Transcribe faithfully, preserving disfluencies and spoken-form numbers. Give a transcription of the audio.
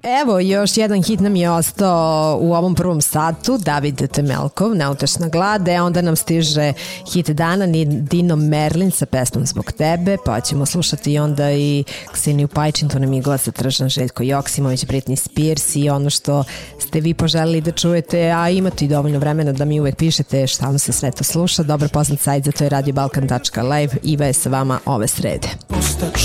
Evo, još jedan hit nam je ostao u ovom prvom satu, David Temelkov, Neutešna glad, e onda nam stiže hit dana ni Dino Merlin sa pesmom Zbog tebe, pa ćemo slušati onda i Kseniju Pajčin, to nam je glasa Tržan, Željko Joksimović, Britney Spears i ono što ste vi poželili da čujete, a imate i dovoljno vremena da mi uvek pišete šta vam se sve to sluša. Dobar poznat sajt za to je radio balkan tačka live. Iva je sa vama ove srede. Ostaću